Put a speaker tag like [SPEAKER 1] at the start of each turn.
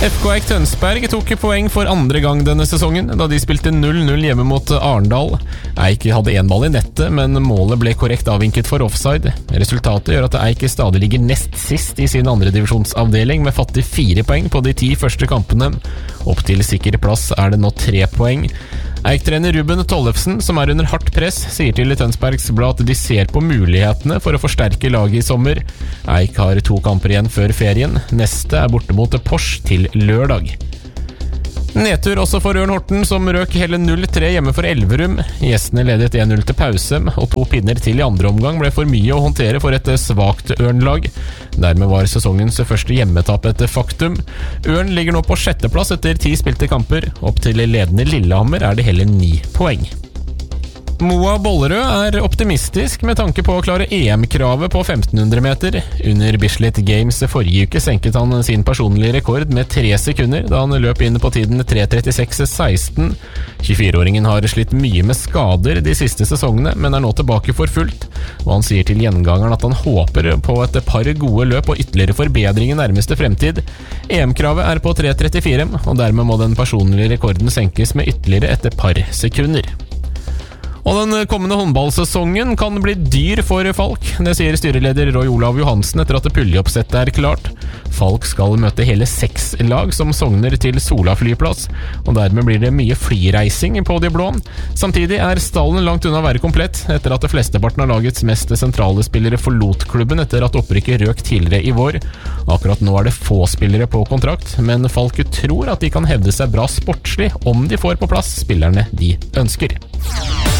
[SPEAKER 1] FK Eik Tønsberg tok poeng for andre gang denne sesongen, da de spilte 0-0 hjemme mot Arendal. Eik hadde en ball i nettet, men målet ble korrekt avvinket for offside. Resultatet gjør at Eik stadig ligger nest sist i sin andre divisjonsavdeling, med fattig 4 poeng på de 10 første kampene. Opp til sikker plass er det nå 3 poeng. Eik-trener Ruben Tollefsen, som er under hardt press, sier til Tønsbergs Blad at de ser på mulighetene for å forsterke laget i sommer. Eik har 2 kamper igjen før ferien. Neste er borte mot Porsche til lørdag. Nedtur også for Ørn Horten, som røk hele 0-3 hjemme for Elverum. Gjestene ledet 1-0 til pause, og 2 pinner til i andre omgang ble for mye å håndtere for et svagt Ørn-lag. Dermed var sesongens første hjemmetap et faktum. Ørn ligger nå på 6. plass etter 10 spilte kamper. Opp til ledende Lillehammer er det heller 9 poeng. Moa Bollerød er optimistisk med tanke på å klare EM-kravet på 1500 meter. Under Bislett Games forrige uke senket han sin personlige rekord med 3 sekunder, da han løp inn på tiden 3.36,16. 24-åringen har slitt mye med skader de siste sesongene, men er nå tilbake for fullt. Og han sier til gjengangeren at han håper på et par gode løp og ytterligere forbedring i nærmeste fremtid. EM-kravet er på 3.34, og dermed må den personlige rekorden senkes med ytterligere et par sekunder. Og den kommende håndballsesongen kan bli dyr for Falk. Det sier styreleder Roy Olav Johansen etter at puljeoppsettet er klart. Falk skal møte hele 6 lag som sogner til Sola flyplass, og dermed blir det mye flyreising på de blå. Samtidig er stallen langt unna å være komplett, etter at flesteparten av lagets mest sentrale spillere forlot klubben etter at opprykket røk tidligere i vår. Akkurat nå er det få spillere på kontrakt, men Falk tror at de kan hevde seg bra sportslig om de får på plass spillerne de ønsker.